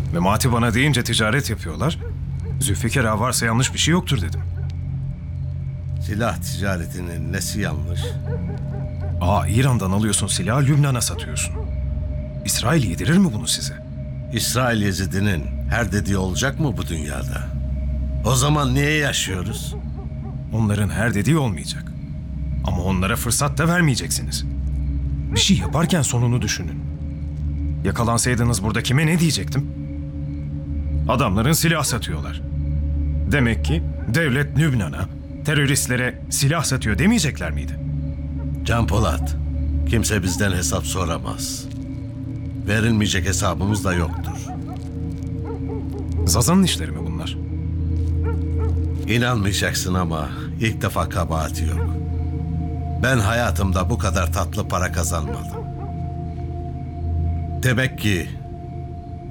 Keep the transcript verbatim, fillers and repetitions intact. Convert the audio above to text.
Memati bana deyince ticaret yapıyorlar. Zülfikar ağa varsa yanlış bir şey yoktur dedim. Silah ticaretinin nesi yanlış? Aa, İran'dan alıyorsun silahı, Lübnan'a satıyorsun. İsrail yedirir mi bunu size? İsrail Yezidi'nin her dediği olacak mı bu dünyada? O zaman niye yaşıyoruz? Onların her dediği olmayacak. Ama onlara fırsat da vermeyeceksiniz. Bir şey yaparken sonunu düşünün. Yakalansaydınız burada kime ne diyecektim? Adamların silah satıyorlar. Demek ki devlet Lübnan'a, teröristlere silah satıyor demeyecekler miydi? Can Polat, kimse bizden hesap soramaz. Verilmeyecek hesabımız da yoktur. Zazan'ın işleri mi bunlar? İnanmayacaksın ama ilk defa kabahati yok. Ben hayatımda bu kadar tatlı para kazanmadım. Demek ki